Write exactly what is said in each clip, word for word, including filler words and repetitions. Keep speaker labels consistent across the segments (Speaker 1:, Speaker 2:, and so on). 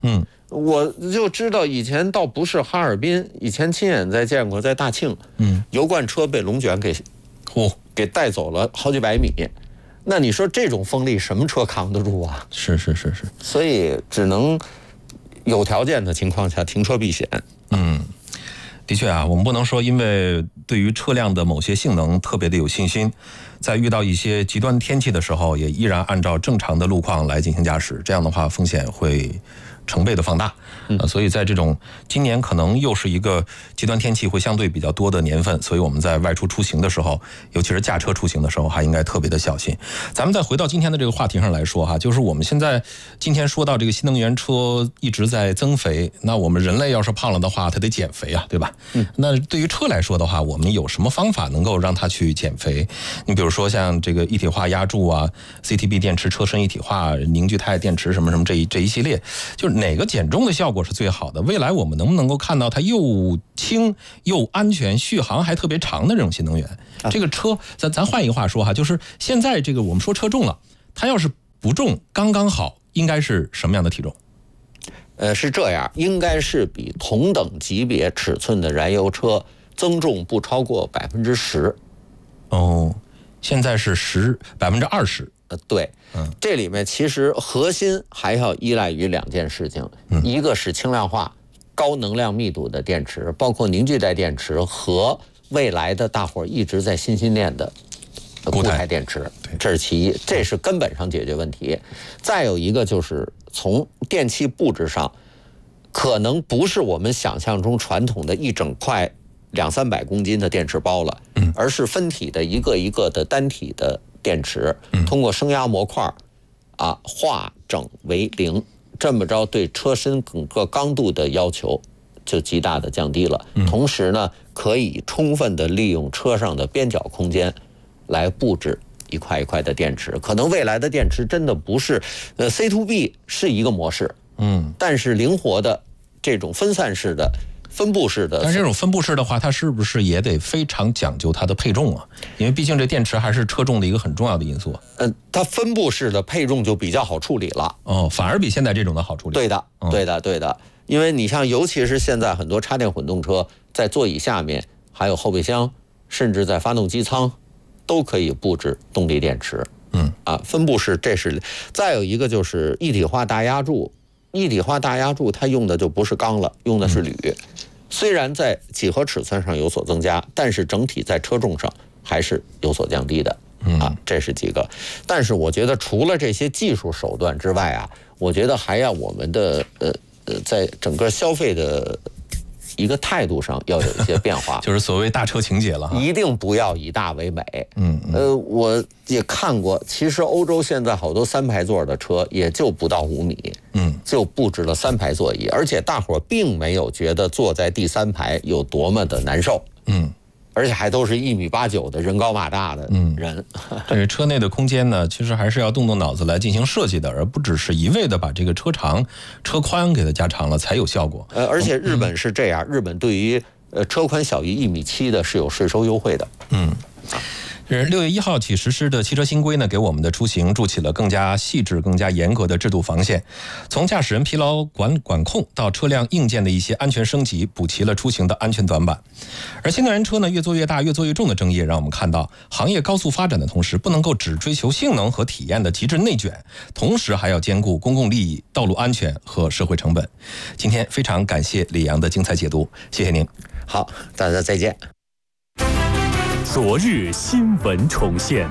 Speaker 1: 嗯，
Speaker 2: 我就知道以前倒不是哈尔滨，以前亲眼在见过，在大庆，
Speaker 1: 嗯，
Speaker 2: 油罐车被龙卷给，
Speaker 1: 嚯，
Speaker 2: 给带走了好几百米。那你说这种风力，什么车扛得住啊？
Speaker 1: 是是是是，
Speaker 2: 所以只能有条件的情况下停车避险。
Speaker 1: 嗯。的确啊，我们不能说因为对于车辆的某些性能特别的有信心，在遇到一些极端天气的时候，也依然按照正常的路况来进行驾驶，这样的话风险会成倍的放大。呃，所以在这种今年可能又是一个极端天气会相对比较多的年份，所以我们在外出出行的时候，尤其是驾车出行的时候，还应该特别的小心。咱们再回到今天的这个话题上来说哈，就是我们现在今天说到这个新能源车一直在增肥，那我们人类要是胖了的话，它得减肥啊，对吧？嗯。那对于车来说的话，我们有什么方法能够让它去减肥？你比如说像这个一体化压铸啊 ，C T B 电池车身一体化、凝聚态电池什么什么这一这一系列，就是哪个减重的效果是最好的？未来我们能不能够看到它又轻又安全、续航还特别长的这种新能源？这个车，咱咱换一个话说哈，就是现在这个我们说车重了，它要是不重刚刚好，应该是什么样的体重？
Speaker 2: 呃，是这样，应该是比同等级别尺寸的燃油车增重不超过百分之十。
Speaker 1: 哦，现在是十百分之二十。
Speaker 2: 呃，对，嗯，这里面其实核心还要依赖于两件事情，嗯、一个是轻量化、高能量密度的电池，包括凝聚态电池和未来的大伙儿一直在心心念的固态电池，这是其一，这是根本上解决问题。再有一个就是从电器布置上，可能不是我们想象中传统的一整块两三百公斤的电池包了，嗯，而是分体的一个一个的单体的电池，通过升压模块啊化整为零，这么着对车身整个刚度的要求就极大的降低了。同时呢，可以充分的利用车上的边角空间来布置一块一块的电池。可能未来的电池真的不是呃 C to B 是一个模式，嗯，但是灵活的这种分散式的分布式的，
Speaker 1: 但是这种分布式的话，它是不是也得非常讲究它的配重啊？因为毕竟这电池还是车重的一个很重要的因素。
Speaker 2: 嗯、呃，它分布式的配重就比较好处理了。
Speaker 1: 哦，反而比现在这种的好处理。
Speaker 2: 对的，对的，对的。因为你像，尤其是现在很多插电混动车，在座椅下面还有后备箱，甚至在发动机舱，都可以布置动力电池。嗯，啊，分布式这是。再有一个就是一体化大压铸。一体化大压铸它用的就不是钢了，用的是铝，虽然在几何尺寸上有所增加，但是整体在车重上还是有所降低的啊，这是几个。但是我觉得除了这些技术手段之外啊，我觉得还要我们的呃呃在整个消费的一个态度上要有一些变化，
Speaker 1: 就是所谓大车情节了，
Speaker 2: 一定不要以大为美。
Speaker 1: 嗯，
Speaker 2: 呃，我也看过，其实欧洲现在好多三排座的车也就不到五米，嗯，就布置了三排座椅，而且大伙儿并没有觉得坐在第三排有多么的难受，嗯。而且还都是一米八九的人高马大的人，
Speaker 1: 嗯，这个车内的空间呢，其实还是要动动脑子来进行设计的，而不只是一味的把这个车长、车宽给它加长了才有效果。
Speaker 2: 呃，而且日本是这样，嗯、日本对于呃车宽小于一米七的是有税收优惠的。嗯。
Speaker 1: 六月一号起实施的汽车新规呢，给我们的出行筑起了更加细致、更加严格的制度防线。从驾驶人疲劳管管控到车辆硬件的一些安全升级，补齐了出行的安全短板。而新能源车呢，越做越大、越做越重的争议，让我们看到行业高速发展的同时，不能够只追求性能和体验的极致内卷，同时还要兼顾公共利益、道路安全和社会成本。今天非常感谢李阳的精彩解读，谢谢您。
Speaker 2: 好，大家再见。
Speaker 3: 昨日新闻重现，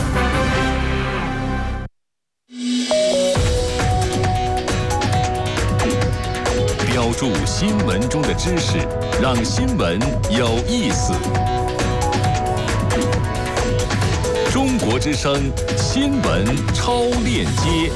Speaker 3: 标注新闻中的知识，让新闻有意思。中国之声新闻超链接。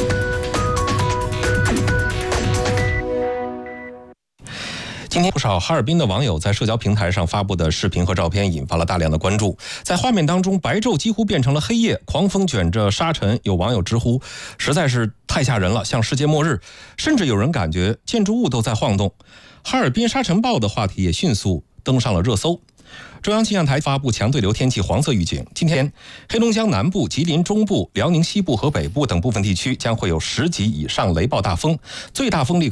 Speaker 1: 今天不少哈尔滨的网友在社交平台上发布的视频和照片引发了大量的关注。在画面当中，白昼几乎变成了黑夜，狂风卷着沙尘，有网友直呼实在是太吓人了，像世界末日，甚至有人感觉建筑物都在晃动。哈尔滨沙尘暴的话题也迅速登上了热搜。 中央气象台发布强对流天气黄色预警，今天黑龙江南部、吉林中部、辽宁西部和北部等部分地区将会有十级以上雷暴大风，最大风力